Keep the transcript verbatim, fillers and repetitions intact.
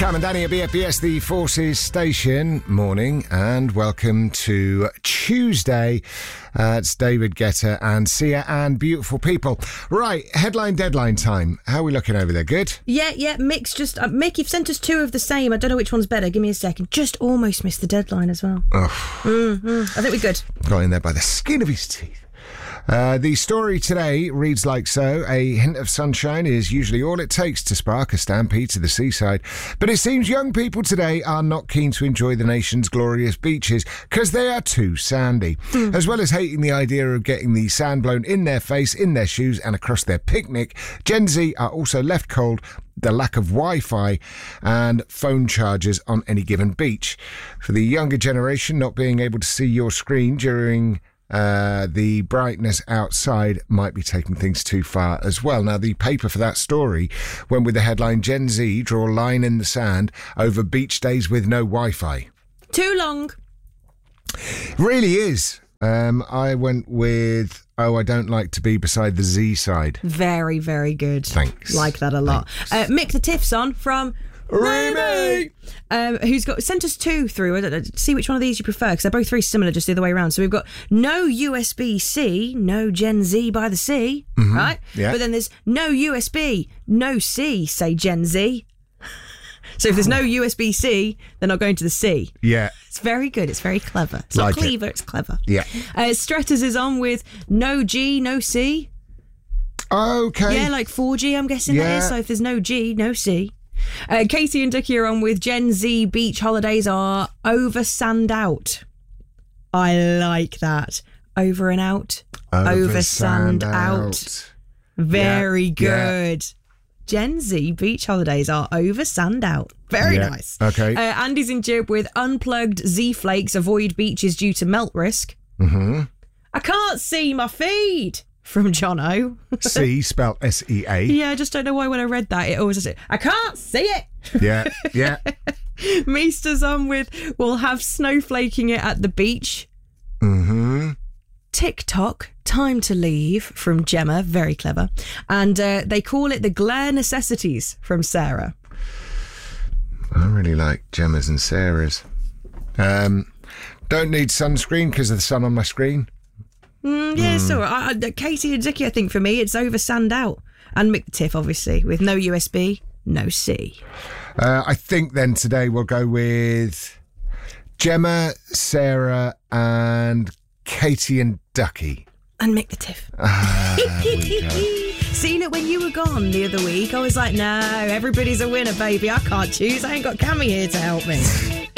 Cam and Danny at B F B S, the Forces Station. Morning and welcome to Tuesday. Uh, it's David Guetta and Sia and beautiful people. Right, headline deadline time. How are we looking over there? Good? Yeah, yeah, Mick's just... Uh, Mick, you've sent us two of the same. I don't know which one's better. Give me a second. Just almost missed the deadline as well. Oh. Mm-hmm. I think we're good. Got in there by the skin of his teeth. Uh, the story today reads like so. A hint of sunshine is usually all it takes to spark a stampede to the seaside. But it seems young people today are not keen to enjoy the nation's glorious beaches because they are too sandy. Mm. As well as hating the idea of getting the sand blown in their face, in their shoes and across their picnic, Gen Z are also left cold the lack of Wi-Fi and phone chargers on any given beach. For the younger generation, not being able to see your screen during... Uh, the brightness outside might be taking things too far as well. Now, the paper for that story went with the headline, Gen Z draw a line in the sand over beach days with no Wi-Fi. Too long. Really is. Um, I went with, oh, I don't like to be beside the Z side. Very, very good. Thanks. Like that a lot. Uh, Mick the Tiff's on from... Remy! Um, who's got sent us two through. I don't know, see which one of these you prefer, because they're both very similar, just the other way around. So we've got no U S B C, no Gen Z by the sea, mm-hmm. right? Yeah. But then there's no U S B, no C, say Gen Z. So if there's no U S B C, they're not going to the sea. Yeah. It's very good. It's very clever. It's like not clever, it. It's clever. Yeah. Uh, Stretters is on with no G, no C. Okay. Yeah, like four G, I'm guessing yeah. that is. So if there's no G, no C. Uh, Katie and Dickie are on with Gen Z beach holidays are over sand out. I like that. Over and out. Over, over sand, sand out. out. Very yeah. good. Yeah. Gen Z beach holidays are over sand out. Very yeah. nice. Okay. Uh, Andy's in Jib with unplugged Z flakes avoid beaches due to melt risk. Mm-hmm. I can't see my feed. From Jono. C, spelled S E A. Yeah, I just don't know why when I read that, it always says, I can't see it. Yeah, yeah. Meester's on with, we'll have snowflaking it at the beach. Mm-hmm. TikTok, time to leave, from Gemma, very clever. And uh, they call it the glare necessities, from Sarah. I really like Gemma's and Sarah's. Um, don't need sunscreen because of the sun on my screen. Mm, yeah, mm. so I, I, Katie and Dickie, I think for me, it's over sand out. And Mick the Tiff, obviously, with no U S B, no C. Uh, I think then today we'll go with Gemma, Sarah, and Katie and Ducky. And Mick the Tiff. Ah, See, look, when you were gone the other week, I was like, no, everybody's a winner, baby. I can't choose. I ain't got Cammy here to help me.